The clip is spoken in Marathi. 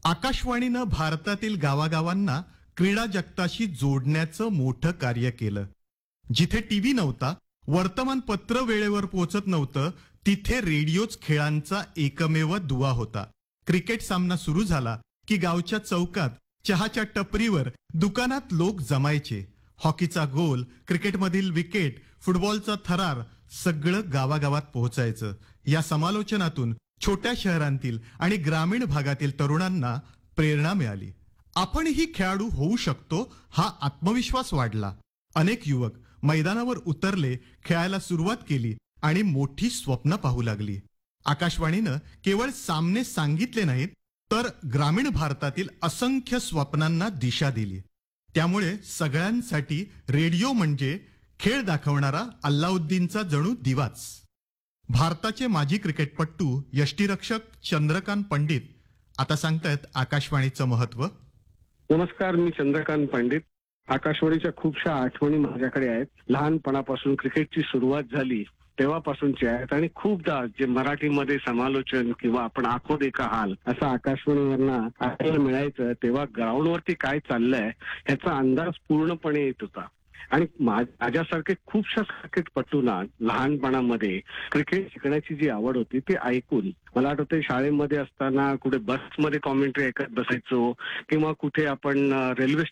आकाशवाणीनं भारतातील गावागावांना क्रीडा जगताशी जोडण्याचं मोठं कार्य केलं. जिथे टीव्ही नव्हता, वर्तमानपत्र वेळेवर पोहोचत नव्हतं, तिथे रेडिओच खेळांचा एकमेव दुवा होता. क्रिकेट सामना सुरू झाला की गावच्या चौकात, चहाच्या टपरीवर, दुकानात लोक जमायचे. हॉकीचा गोल, क्रिकेटमधील विकेट, फुटबॉलचा थरार सगळं गावागावात पोहोचायचं. या समालोचनातून छोट्या शहरांतील आणि ग्रामीण भागातील तरुणांना प्रेरणा मिळाली. आपणही खेळाडू होऊ शकतो हा आत्मविश्वास वाढला. अनेक युवक मैदानावर उतरले, खेळायला सुरुवात केली आणि मोठी स्वप्न पाहू लागली. आकाशवाणीनं केवळ सामने सांगितले नाहीत, तर ग्रामीण भारतातील असंख्य स्वप्नांना दिशा दिली. त्यामुळे सगळ्यांसाठी रेडिओ म्हणजे खेळ दाखवणारा अल्लाउद्दीनचा जणू दिवाच. भारताचे माजी क्रिकेटपटू यष्टीरक्षक चंद्रकांत पंडित आता सांगतायत आकाशवाणीचं महत्व. नमस्कार, मी चंद्रकांत पंडित. आकाशवाणीच्या खूपशा आठवणी माझ्याकडे आहेत. लहानपणापासून क्रिकेटची सुरुवात झाली तेव्हापासूनचे आहेत आणि खूपदा जे मराठीमध्ये समालोचन किंवा आपण आखो देखा हाल असं आकाशवाणीवरनं ऐकायला मिळायचं, तेव्हा ग्राउंडवरती काय चाललंय ह्याचा अंदाज पूर्णपणे येत होता. आणि माझ्यासारखे खूपशा क्रिकेटपटूंना लहानपणामध्ये क्रिकेट शिकण्याची जी आवड होती ते ऐकून मला आठवतंय शाळेमध्ये असताना कुठे बसमध्ये कॉमेंट्री ऐकत बसायचो किंवा कुठे आपण रेल्वे